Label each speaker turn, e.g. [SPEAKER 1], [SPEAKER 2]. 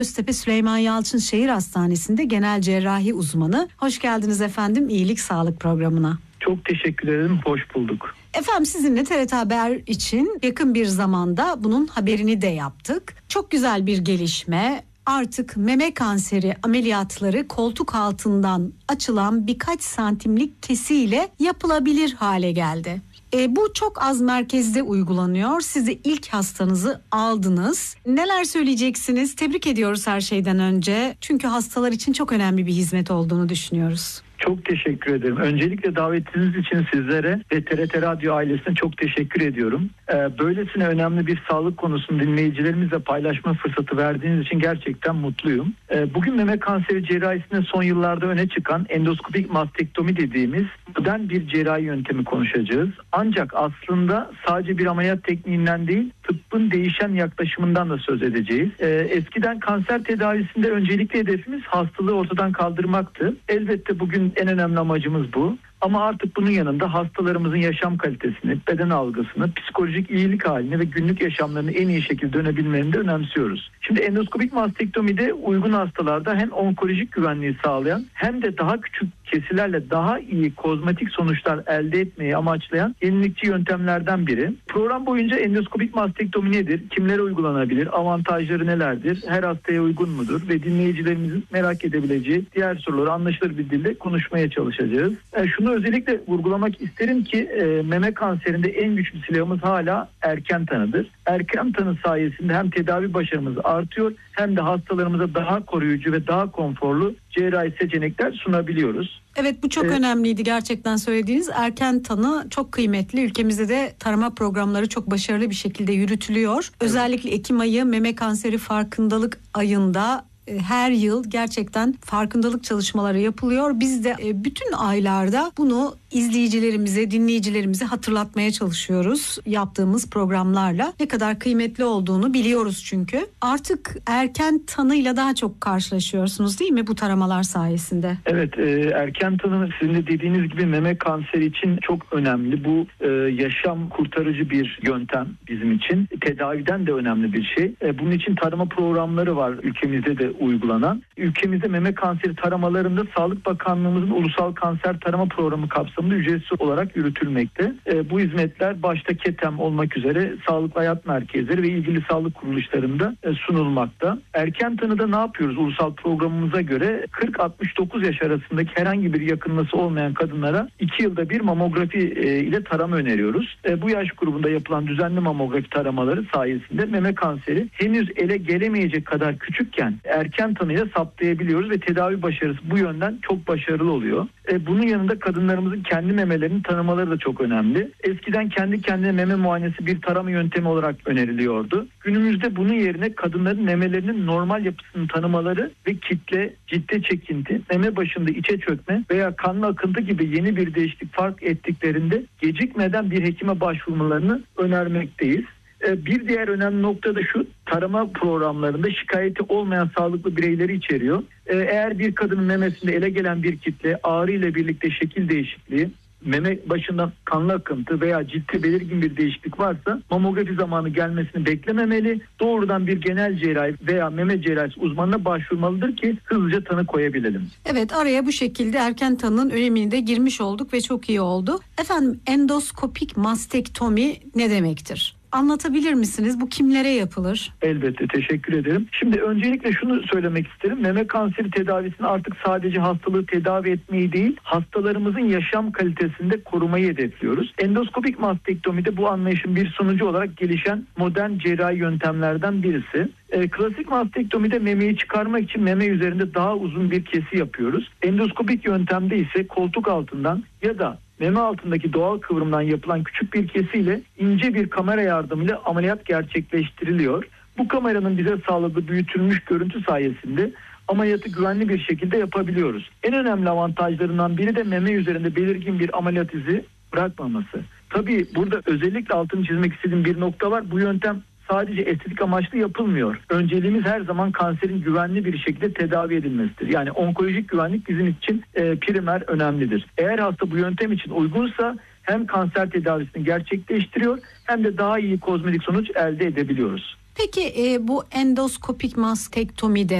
[SPEAKER 1] Göztepe Süleyman Yalçın Şehir Hastanesi'nde genel cerrahi uzmanı. Hoş geldiniz efendim İyilik Sağlık programına.
[SPEAKER 2] Çok teşekkür ederim, hoş bulduk.
[SPEAKER 1] Efendim sizinle TRT Haber için yakın bir zamanda bunun haberini de yaptık. Çok güzel bir gelişme. Artık meme kanseri ameliyatları koltuk altından açılan birkaç santimlik kesiyle yapılabilir hale geldi. Bu çok az merkezde uygulanıyor. Siz de ilk hastanızı aldınız. Neler söyleyeceksiniz? Tebrik ediyoruz her şeyden önce. Çünkü hastalar için çok önemli bir hizmet olduğunu düşünüyoruz.
[SPEAKER 2] Çok teşekkür ederim. Öncelikle davetiniz için sizlere ve TRT Radyo ailesine çok teşekkür ediyorum. Böylesine önemli bir sağlık konusunu dinleyicilerimizle paylaşma fırsatı verdiğiniz için gerçekten mutluyum. Bugün meme kanseri cerrahisinde son yıllarda öne çıkan endoskopik mastektomi dediğimiz modern bir cerrahi yöntemi konuşacağız. Ancak aslında sadece bir ameliyat tekniğinden değil, tıbbın değişen yaklaşımından da söz edeceğiz. Eskiden kanser tedavisinde öncelikli hedefimiz hastalığı ortadan kaldırmaktı. Elbette bugün en önemli amacımız bu. Ama artık bunun yanında hastalarımızın yaşam kalitesini, beden algısını, psikolojik iyilik halini ve günlük yaşamlarını en iyi şekilde dönebilmelerini de önemsiyoruz. Şimdi endoskopik mastektomide uygun hastalarda hem onkolojik güvenliği sağlayan hem de daha küçük kesilerle daha iyi kozmetik sonuçlar elde etmeyi amaçlayan yenilikçi yöntemlerden biri. Program boyunca endoskopik mastektomi nedir? Kimlere uygulanabilir? Avantajları nelerdir? Her hastaya uygun mudur? Ve dinleyicilerimizin merak edebileceği diğer soruları anlaşılır bir dille konuşmaya çalışacağız. Şunu özellikle vurgulamak isterim ki meme kanserinde en güçlü silahımız hala erken tanıdır. Erken tanı sayesinde hem tedavi başarımız artıyor hem de hastalarımıza daha koruyucu ve daha konforlu cerrahi seçenekler sunabiliyoruz.
[SPEAKER 1] Evet, bu çok önemliydi gerçekten söylediğiniz. Erken tanı çok kıymetli. Ülkemizde de tarama programları çok başarılı bir şekilde yürütülüyor. Özellikle Ekim ayı meme kanseri farkındalık ayında her yıl gerçekten farkındalık çalışmaları yapılıyor. Biz de bütün aylarda bunu izleyicilerimize, dinleyicilerimize hatırlatmaya çalışıyoruz yaptığımız programlarla. Ne kadar kıymetli olduğunu biliyoruz çünkü. Artık erken tanıyla daha çok karşılaşıyorsunuz değil mi bu taramalar sayesinde?
[SPEAKER 2] Evet, erken tanı sizin de dediğiniz gibi meme kanseri için çok önemli. Bu yaşam kurtarıcı bir yöntem bizim için. Tedaviden de önemli bir şey. Bunun için tarama programları var ülkemizde de uygulanan. Ülkemizde meme kanseri taramalarında Sağlık Bakanlığımızın Ulusal Kanser Tarama Programı kapsamında ücretsiz olarak yürütülmekte. Bu hizmetler başta KETEM olmak üzere sağlık hayat merkezleri ve ilgili sağlık kuruluşlarında sunulmakta. Erken tanıda ne yapıyoruz? Ulusal programımıza göre 40-69 yaş arasındaki herhangi bir yakınması olmayan kadınlara 2 yılda bir mamografi ile tarama öneriyoruz. Bu yaş grubunda yapılan düzenli mamografi taramaları sayesinde meme kanseri henüz ele gelemeyecek kadar küçükken erken tanıyla saptayabiliyoruz ve tedavi başarısı bu yönden çok başarılı oluyor. Bunun yanında kadınlarımızın kendi memelerini tanımaları da çok önemli. Eskiden kendi kendine meme muayenesi bir tarama yöntemi olarak öneriliyordu. Günümüzde bunun yerine kadınların memelerinin normal yapısını tanımaları ve kitle, ciddi çekinti, meme başında içe çökme veya kanlı akıntı gibi yeni bir değişiklik fark ettiklerinde gecikmeden bir hekime başvurmalarını önermekteyiz. Bir diğer önemli nokta da şu: tarama programlarında şikayeti olmayan sağlıklı bireyleri içeriyor. Eğer bir kadının memesinde ele gelen bir kitle, ağrı ile birlikte şekil değişikliği, meme başında kanlı akıntı veya ciddi belirgin bir değişiklik varsa mamografi zamanı gelmesini beklememeli. Doğrudan bir genel cerrahi veya meme cerrahisi uzmanına başvurmalıdır ki hızlıca tanı koyabilelim.
[SPEAKER 1] Evet, araya bu şekilde erken tanının önemini de girmiş olduk ve çok iyi oldu. Efendim, endoskopik mastektomi ne demektir? Anlatabilir misiniz? Bu kimlere yapılır?
[SPEAKER 2] Elbette, teşekkür ederim. Şimdi öncelikle şunu söylemek isterim. Meme kanseri tedavisini artık sadece hastalığı tedavi etmeyi değil, hastalarımızın yaşam kalitesinde korumayı hedefliyoruz. Endoskopik mastektomide bu anlayışın bir sonucu olarak gelişen modern cerrahi yöntemlerden birisi. Klasik mastektomide memeyi çıkarmak için meme üzerinde daha uzun bir kesi yapıyoruz. Endoskopik yöntemde ise koltuk altından ya da meme altındaki doğal kıvrımdan yapılan küçük bir kesiyle ince bir kamera yardımıyla ameliyat gerçekleştiriliyor. Bu kameranın bize sağladığı büyütülmüş görüntü sayesinde ameliyatı güvenli bir şekilde yapabiliyoruz. En önemli avantajlarından biri de meme üzerinde belirgin bir ameliyat izi bırakmaması. Tabii burada özellikle altını çizmek istediğim bir nokta var. Bu yöntem sadece estetik amaçlı yapılmıyor. Önceliğimiz her zaman kanserin güvenli bir şekilde tedavi edilmesidir. Yani onkolojik güvenlik bizim için primer önemlidir. Eğer hasta bu yöntem için uygunsa hem kanser tedavisini gerçekleştiriyor hem de daha iyi kozmetik sonuç elde edebiliyoruz.
[SPEAKER 1] Peki bu endoskopik mastektomide